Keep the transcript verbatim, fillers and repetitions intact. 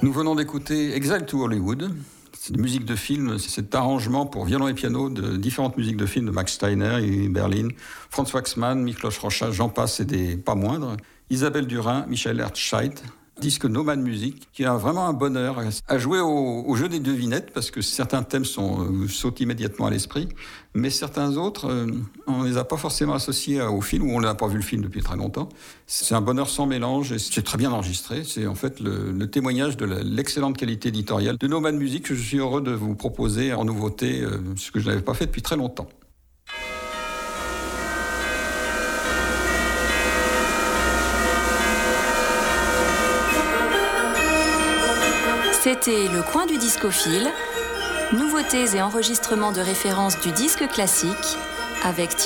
Nous venons d'écouter Exile to Hollywood. C'est une musique de film, c'est cet arrangement pour violon et piano de différentes musiques de films de Max Steiner, Yves Berlin, Franz Waxman, Miklos Rozsa, j'en passe et des pas moindres. Isabelle Durin, Michel Herzscheid, disque Nomad Music, qui a vraiment un bonheur à jouer au, au jeu des devinettes, parce que certains thèmes sont, euh, sautent immédiatement à l'esprit, mais certains autres, euh, on ne les a pas forcément associés au film, ou on n'a pas vu le film depuis très longtemps. C'est un bonheur sans mélange, et c'est très bien enregistré. C'est en fait le, le témoignage de la, l'excellente qualité éditoriale de Nomad Music, que je suis heureux de vous proposer en nouveauté, euh, ce que je n'avais pas fait depuis très longtemps. C'était le coin du discophile, nouveautés et enregistrements de référence du disque classique avec Thierry